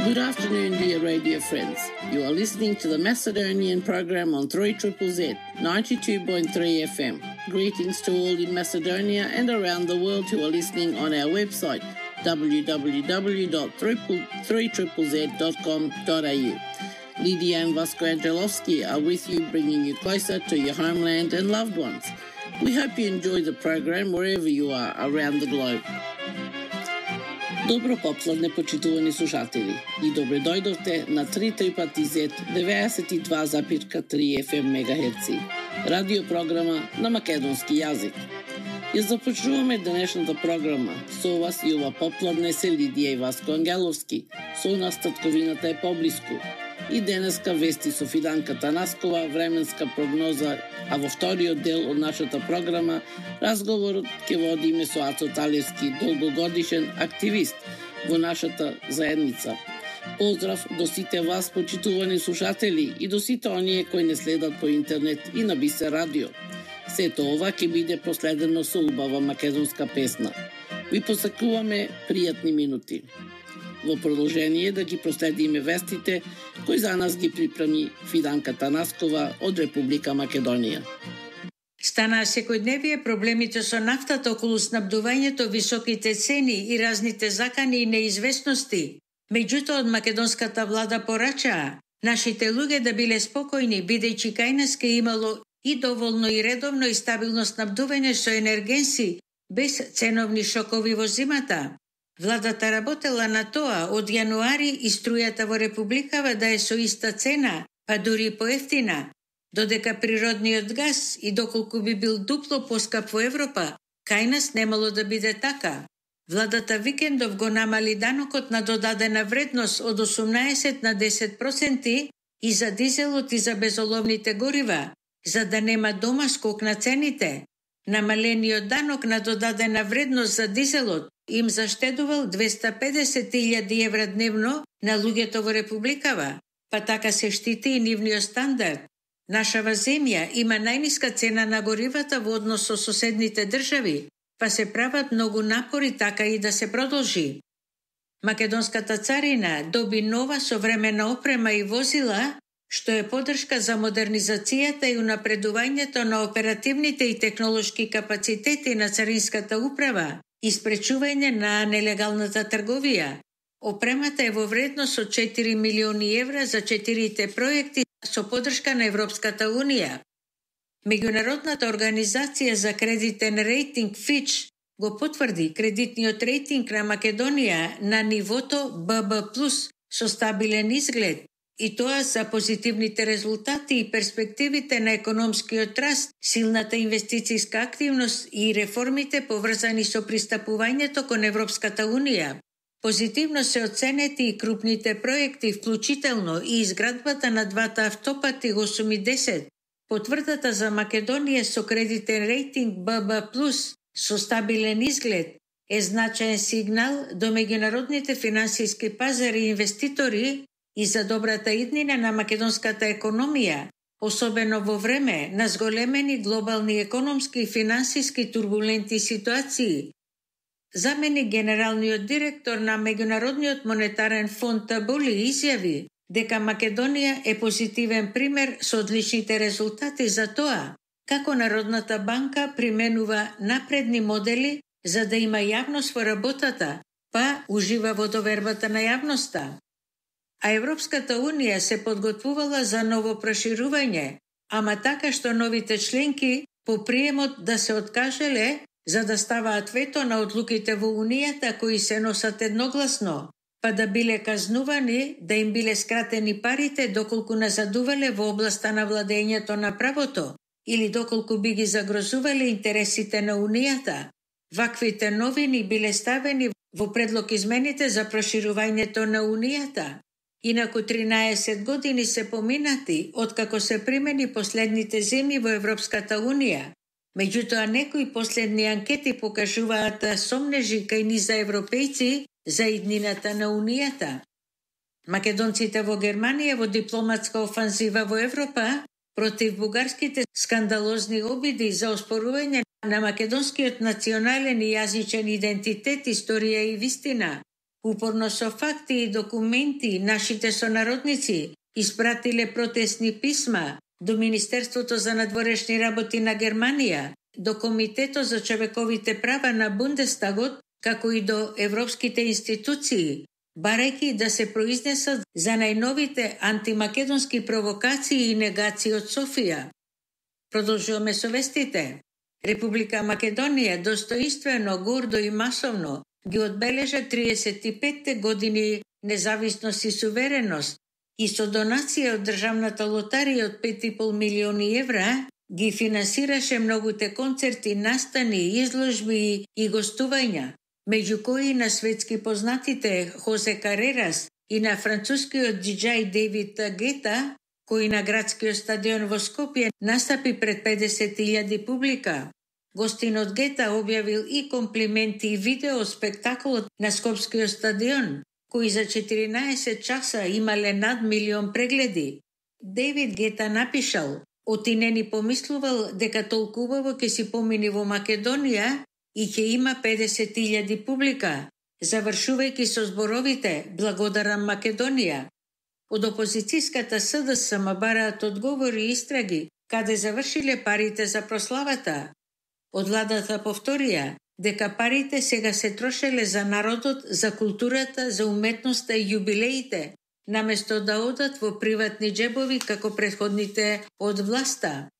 Good afternoon, dear radio friends. You are listening to the Macedonian program on 3ZZZ 92.3 FM. Greetings to all in Macedonia and around the world who are listening on our website www.3ZZZ.com.au. Lydia and Vasco Angelovsky are with you, bringing you closer to your homeland and loved ones. We hope you enjoy the program wherever you are around the globe. Добро попладне, почитувани слушатели, и добре дојдовте на 3ZZZ 92,3 FM мегахерци, радиопрограма на македонски јазик. Ја започнуваме денешната програма. Со вас и ова попладне се Лидија и Васко Ангеловски. Со нас татковината е поблиску. И денеска вести со Фиданка Танаскова, временска прогноза, а во вториот дел од нашата програма разговорот ќе водиме со Ацо Талевски, долгогодишен активист во нашата заедница. Поздрав до сите вас, почитувани слушатели, и до сите оние кои не следат по интернет и на Бисер радио. Сето ова ќе биде проследено со убава македонска песна. Ви посакуваме пријатни минути. Во продолжение да ги проследиме вестите кои за нас ги припреми Фиданка Танаскова од Република Македонија. Станаа секојдневие проблемите со нафтата околу снабдувањето, високите цени и разните закани и неизвестности. Меѓутоа, од македонската влада порачаа нашите луѓе да биле спокојни, бидејќи кај нас ке имало и доволно и редовно и стабилно снабдување со енергенси, без ценовни шокови во зимата. Владата работела на тоа од јануари и струјата во Републикава да е со иста цена, па дури поевтина, додека природниот газ и доколку би бил дупло поскап во Европа, кај нас немало да биде така. Владата викендов го намали данокот на додадена вредност од 18 на 10% и за дизелот и за безоловните горива, за да нема дома скок на цените. Намалениот данок на додадена вредност за дизелот им заштедувал 250.000 евра дневно на луѓето во Републикава, па така се штити и нивниот стандард. Нашава земја има најниска цена на горивата во однос со соседните држави, па се прават многу напори така и да се продолжи. Македонската царина доби нова современа опрема и возила, што е поддршка за модернизацијата и унапредувањето на оперативните и технолошки капацитети на царинската управа и спречување на нелегалната трговија. Опремата е во вредност од 4 милиони евра за 4 проекти со поддршка на Европската унија. Меѓународната организација за кредитен рейтинг Fitch го потврди кредитниот рейтинг на Македонија на нивото ББ+, со стабилен изглед, и тоа за позитивните резултати и перспективите на економскиот раст, силната инвестицијска активност и реформите поврзани со пристапувањето кон Европската унија. Позитивно се оценети и крупните проекти, вклучително и изградбата на двата автопати 8 и 10. Потврдата за Македонија со кредитен рейтинг ББ+, со стабилен изглед, е значаен сигнал до меѓународните финансиски пазари и инвеститори и за добрата иднина на македонската економија, особено во време на зголемени глобални економски и финансиски турбулентни ситуации. Заменик генералниот директор на Меѓународниот монетарен фонд Табули изјави дека Македонија е позитивен пример со одличните резултати за тоа како Народната банка применува напредни модели за да има јавност во работата, па ужива во довербата на јавноста. А Европската унија се подготвувала за ново проширување, ама така што новите членки по приемот да се откажеле за да ставаат вето на одлуките во Унијата кои се носат едногласно, па да биле казнувани да им биле скратени парите доколку назадувале во областа на владењето на правото или доколку би ги загрозувале интересите на Унијата. Ваквите новини биле ставени во предлог измените за проширувањето на Унијата. Инаку 13 години се поминати откако се примени последните земји во Европската унија. Меѓутоа некои последни анкети покажуваат сомнежи кај низа европејци за иднината на Унијата. Македонците во Германија во дипломатска офанзива во Европа против бугарските скандалозни обиди за оспорување на македонскиот национален и јазичен идентитет, историја и вистина, Упорно со факти и документи нашите сонародници испратиле протестни писма до Министерството за надворешни работи на Германија, до Комитетот за човековите права на Бундестагот, како и до европските институции, барајќи да се произнесат за најновите антимакедонски провокации и негации од Софија. Продолжуваме со вестите. Република Македонија достоинствено, гордо и масовно ги одбележа 35-те години независност и сувереност и со донација од државната лотарија од 5,5 милиони евра ги финансираше многуте концерти, настани, изложби и гостувања, меѓу кои на светски познатите Хосе Карерас и на францускиот диџај Дейвид Гета, кој на градскиот стадион во Скопје настапи пред 50,000 публика. Гостинот Гета објавил и комплименти и видео спектаколот на Скопскиот стадион, кои за 14 часа имале над 1 милион прегледи. Дейвид Гета напишал: "Оти не ни помислувал дека толку убаво ќе си помини во Македонија и ќе има 50,000 публика", завршувајќи со зборовите "Благодарам Македонија". Од опозицијската СДСМ бараат одговори и истраги каде завршиле парите за прославата. Од владата повторија дека парите сега се трошеле за народот, за културата, за уметноста и јубилеите, наместо да одат во приватни джебови како претходните од власта.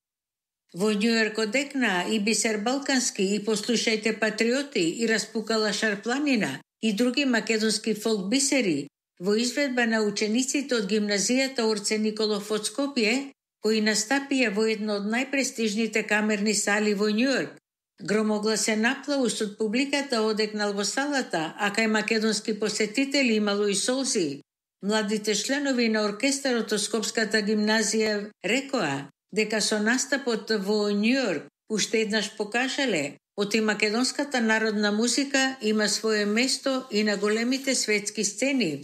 Во Њујорк одекна и Бисер Балкански и Послушајте патриоти и Распукала Шарпланина и други македонски фолк бисери во изведба на учениците од гимназијата Орце Николов од Скопје, кои настапија во едно од најпрестижните камерни сали во Њујорк. Громогласен аплауз од публиката одекнал во салата, а кај македонски посетители имало и солзи. Младите членови на оркестарот од Скопската гимназија рекоа дека со настапот во Њујорк уште еднаш покажале оти македонската народна музика има свое место и на големите светски сцени.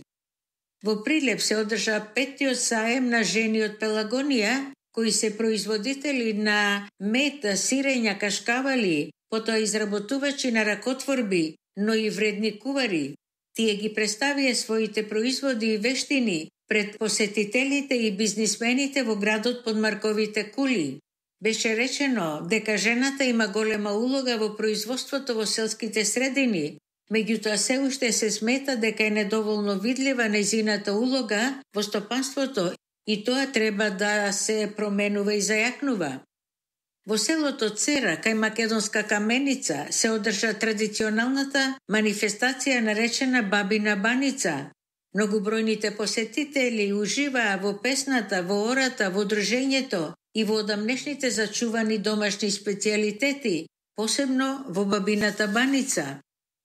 Во Прилеп се одржа 5-тиот саем на жени од Пелагонија, кои се производители на мед, сирења, кашкавали, потоа изработувачи на ракотворби, но и вредни кувари. Тие ги представија своите производи и вештини пред посетителите и бизнисмените во градот под марковите кули. Беше речено дека жената има голема улога во производството во селските средини, меѓутоа се уште се смета дека е недоволно видлива нејзината улога во стопанството и тоа треба да се променува и зајакнува. Во селото Цера, кај Македонска каменица, се одржа традиционалната манифестација наречена Бабина баница. Многобројните посетители уживаа во песната, во ората, во дружењето и во одамнешните зачувани домашни специјалитети, посебно во Бабината баница.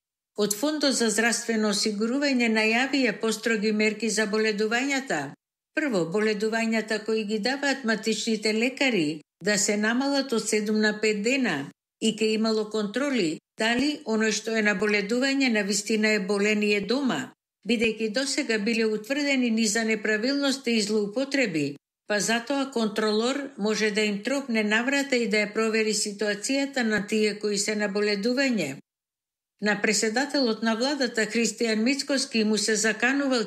Од Фондот за здравствено осигурување најавија построги мерки за боледувањата. Прво, боледувањата кои ги даваат матичните лекари да се намалат од 7 на 5 дена и ке имало контроли дали оној што е на боледување на вистина е болен и е дома, бидејќи досега биле утврдени низа неправилности и злоупотреби, па затоа контролор може да им тропне наврата и да ја провери ситуацијата на тие кои се на боледување. На преседателот на владата Христијан Мицкоски му се заканувал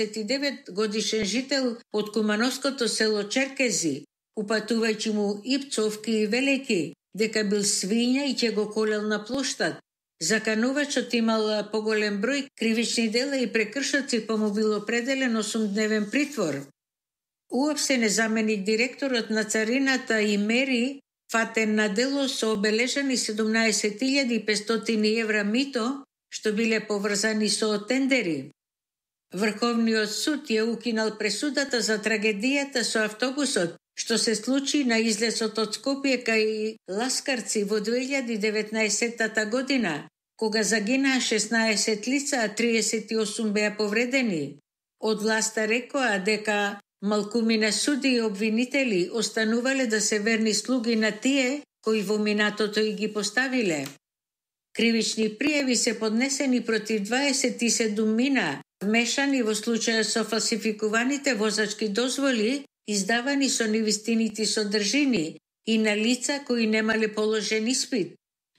39 годишен жител од кумановското село Черкези, упатувајќи му и пцовки и велики, дека бил свиња и ќе го колел на плоштад. Заканувачот имал поголем број кривични дела и прекршоци, па му бил определен 8-дневен притвор. Уопштен заменик директорот на царината и мери фатен на дело со обележани 17.500 евра мито, што биле поврзани со тендери. Врховниот суд ја укинал пресудата за трагедијата со автобусот, што се случи на излезот од Скопје кај Ласкарци во 2019 година, кога загинаа 16 лица, а 38 беа повредени. Од власта рекоа дека малкумина суди и обвинители останувале да се верни слуги на тие кои во минатото и ги поставиле. Кривични пријави се поднесени против 27 мина, вмешани во случаја со фалсификуваните возачки дозволи, издавани со невистините содржини и на лица кои немале положен испит.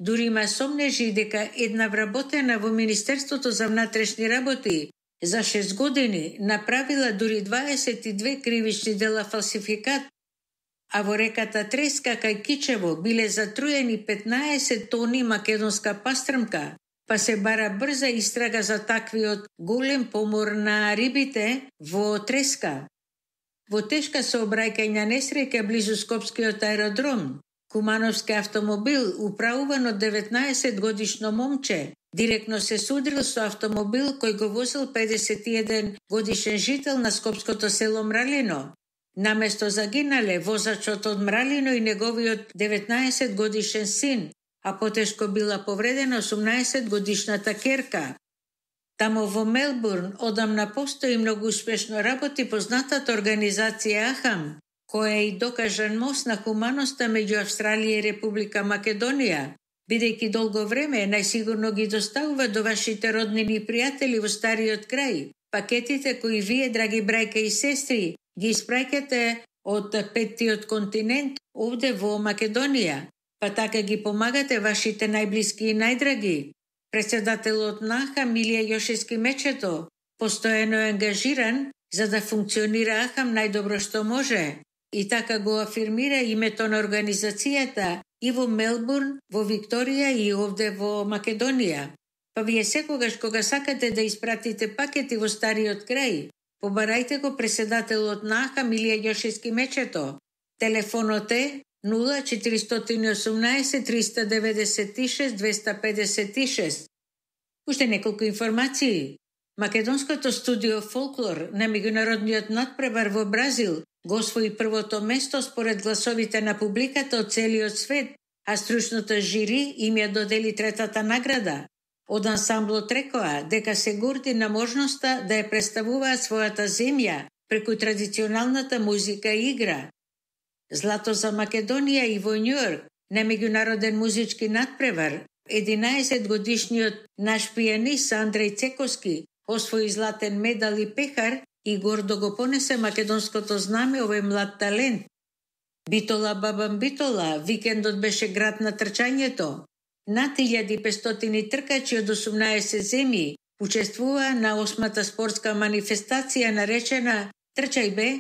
дури има сомнежи дека една вработена во Министерството за внатрешни работи за 6 години направила дури 22 кривични дела фалсификат, а во реката Треска кај Кичево биле затруени 15 тони македонска пастрмка, па се бара брза истрага за таквиот голем помор на рибите во Треска. Во тешка сообраќајна несреќа близу Скопскиот аеродром, Кумановски автомобил, управуван од 19 годишно момче, директно се судрил со автомобил кој го возил 51 годишен жител на скопското село Мралино. Наместо загинале возачот од Мралино и неговиот 19 годишен син, а потешко била повредена 18 годишната керка. Тамо во Мелбурн одамна постои многу успешно работи познатата организација АХАМ, која е и докажан мост на хуманоста меѓу Австралија и Република Македонија, бидејќи долго време најсигурно ги доставува до вашите роднини и пријатели во стариот крај пакетите кои вие, драги брајка и сестри, ги испраќате од петтиот континент овде во Македонија, па така ги помагате вашите најблиски и најдраги. Председателот на АХАМ Милија Јошевски Мечето постојано е ангажиран за да функционира АХАМ најдобро што може и така го афирмира името на организацијата и во Мелбурн, во Викторија и овде во Македонија. Па вие секогаш кога сакате да испратите пакети во стариот крај, побарајте го председателот на АХАМ Милија Јошевски Мечето. Телефонот е 0418 396 256. Уште неколку информации. Македонското студио Фолклор на меѓународниот надпревар во Бразил го освои првото место според гласовите на публиката од целиот свет, а стручното жири им ја додели третата награда. Од ансамблот рекоа дека се горди на можноста да ја представуваат својата земја преку традиционалната музика и игра. Злато за Македонија и во Њујорк на меѓународен музички надпревар 11 годишниот наш пијанист Андреј Цековски освои златен медал и пехар и гордо го понесе македонското знаме овој млад талент. Битола Бабам Битола, викендот беше град на трчањето. Над 1500 тркачи од 18 земји учествуваа на 8-та спортска манифестација наречена Трчај бе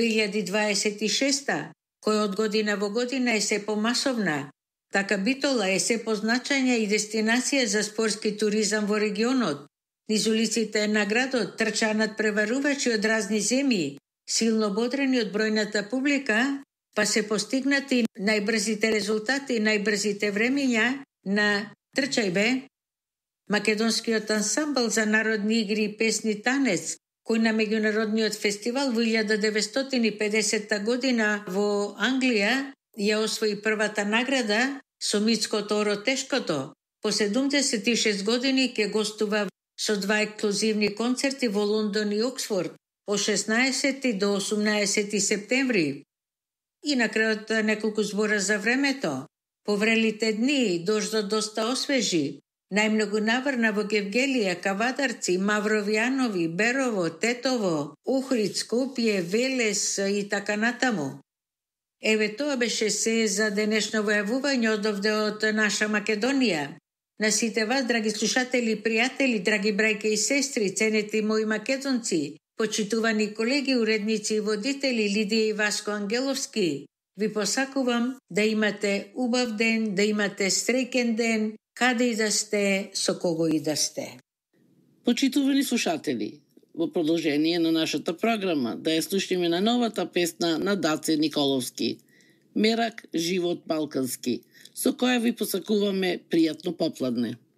2026, која од година во година е се помасовна. Така Битола е се позначања и дестинација за спортски туризам во регионот. Низ улиците на градот трчаа надпреварувачи од разни земји, силно бодрени од бројната публика, па се постигнати најбрзите резултати и најбрзите времења на Трчај бе. Македонскиот ансамбл за народни игри и песни Танец, кој на меѓународниот фестивал во 1950 година во Англија ја освои првата награда со Мицкото Оротешкото, по 76 години ќе гостува со 2 ексклузивни концерти во Лондон и Оксфорд од 16 до 18 септември. И на крајот неколку збора за времето. По врелите дни дождот доста освежи. Најмногу наврна во Гевгелија, Кавадарци, Мавровјанови, Берово, Тетово, Охрид, Скопје, Велес и така натаму. Еве тоа беше се за денешно војавување од овде од наша Македонија. На сите вас, драги слушатели и пријатели, драги брајке и сестри, ценети мои македонци, почитувани колеги, уредници и водители Лидија и Васко Ангеловски, ви посакувам да имате убав ден, да имате среќен ден, каде и да сте, со кого и да сте. Почитувани слушатели, во продолжение на нашата програма да ја слушнеме на новата песна на Даце Николовски, Мерак, живот балкански, со која ви посакуваме пријатно попладне.